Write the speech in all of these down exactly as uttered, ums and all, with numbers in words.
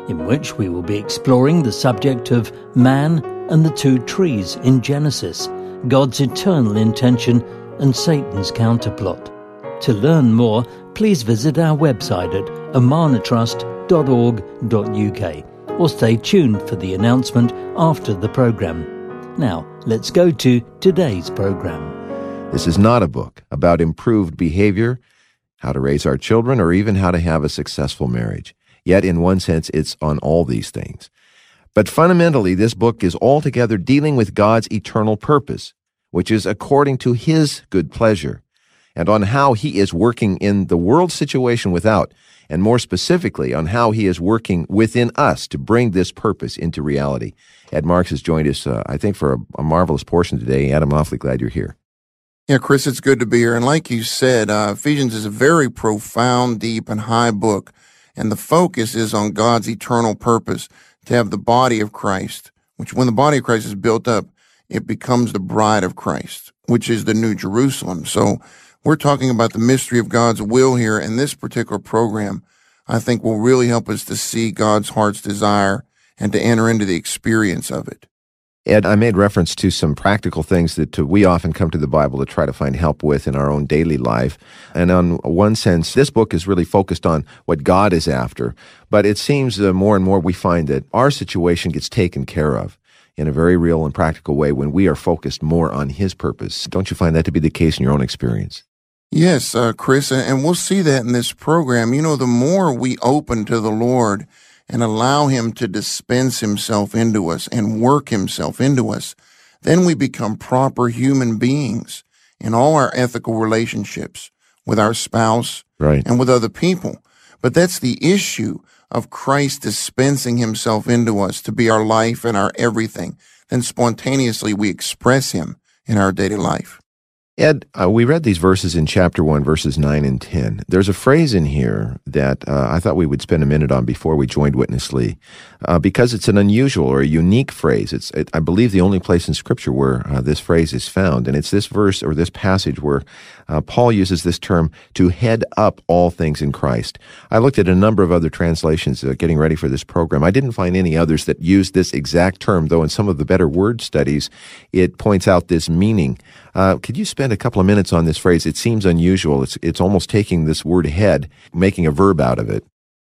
in which we will be exploring the subject of man and the two trees in Genesis, God's eternal intention and Satan's counterplot. To learn more, please visit our website at amanatrust dot org dot U K or stay tuned for the announcement after the program. Now, let's go to today's program. This is not a book about improved behavior, how to raise our children, or even how to have a successful marriage. Yet, in one sense, it's on all these things. But fundamentally, this book is altogether dealing with God's eternal purpose, which is according to His good pleasure, and on how He is working in the world situation without, and more specifically, on how He is working within us to bring this purpose into reality. Ed Marks has joined us, uh, I think, for a, a marvelous portion today. Ed, I'm awfully glad you're here. Yeah, Chris, it's good to be here. And like you said, uh, Ephesians is a very profound, deep, and high book. And the focus is on God's eternal purpose to have the body of Christ, which when the body of Christ is built up, it becomes the bride of Christ, which is the New Jerusalem. So we're talking about the mystery of God's will here. And this particular program, I think, will really help us to see God's heart's desire and to enter into the experience of it. Ed, I made reference to some practical things that uh, we often come to the Bible to try to find help with in our own daily life. And on one sense, this book is really focused on what God is after. But it seems uh, more and more we find that our situation gets taken care of in a very real and practical way when we are focused more on His purpose. Don't you find that to be the case in your own experience? Yes, uh, Chris, and we'll see that in this program. You know, the more we open to the Lord and allow Him to dispense Himself into us and work Himself into us, then we become proper human beings in all our ethical relationships with our spouse right. and with other people. But that's the issue of Christ dispensing Himself into us to be our life and our everything. Then spontaneously we express Him in our daily life. Ed, uh, we read these verses in chapter one, verses nine and ten. There's a phrase in here that uh, I thought we would spend a minute on before we joined Witness Lee, uh, because it's an unusual or a unique phrase. It's, it, I believe, the only place in Scripture where uh, this phrase is found, and it's this verse or this passage where uh, Paul uses this term, to head up all things in Christ. I looked at a number of other translations uh, getting ready for this program. I didn't find any others that use this exact term, though in some of the better word studies, it points out this meaning. Uh, could you spend a couple of minutes on this phrase? It seems unusual. It's it's almost taking this word head, making a verb out of it.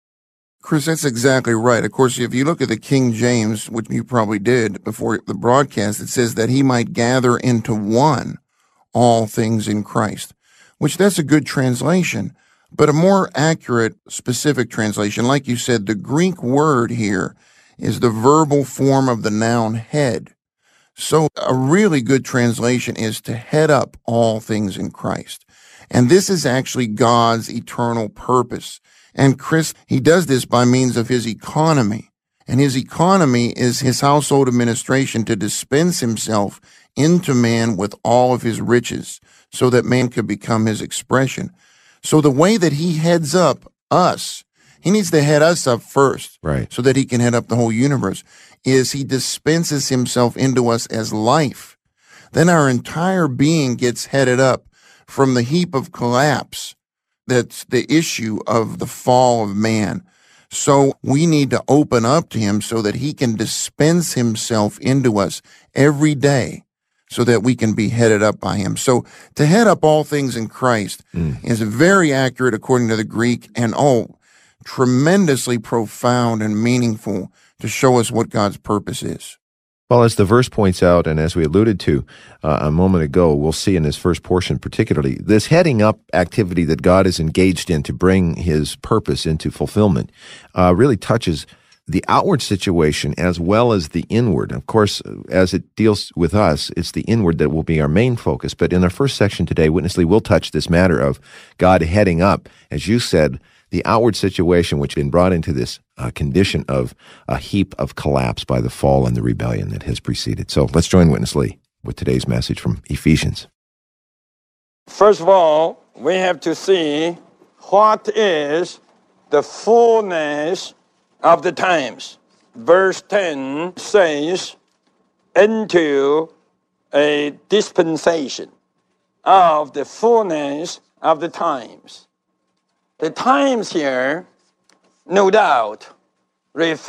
Chris, that's exactly right. Of course, if you look at the King James, which you probably did before the broadcast, it says that He might gather into one all things in Christ, which that's a good translation. But a more accurate, specific translation, like you said, the Greek word here is the verbal form of the noun head. So a really good translation is to head up all things in Christ. And this is actually God's eternal purpose. And Chris, He does this by means of His economy. And His economy is His household administration to dispense Himself into man with all of His riches so that man could become His expression. So the way that He heads up us, He needs to head us up first, right, so that He can head up the whole universe, is He dispenses Himself into us as life. Then our entire being gets headed up from the heap of collapse that's the issue of the fall of man. So we need to open up to Him so that He can dispense Himself into us every day so that we can be headed up by Him. So to head up all things in Christ mm. is very accurate according to the Greek, and oh, tremendously profound and meaningful to show us what God's purpose is. Well, as the verse points out, and as we alluded to uh, a moment ago, we'll see in this first portion particularly, this heading up activity that God is engaged in to bring His purpose into fulfillment uh, really touches the outward situation as well as the inward. Of course, as it deals with us, it's the inward that will be our main focus. But in our first section today, Witness Lee will touch this matter of God heading up, as you said, the outward situation which has been brought into this uh, condition of a heap of collapse by the fall and the rebellion that has preceded. So let's join Witness Lee with today's message from Ephesians. First of all, we have to see what is the fullness of the times. Verse ten says, into a dispensation of the fullness of the times. The times here, no doubt, refer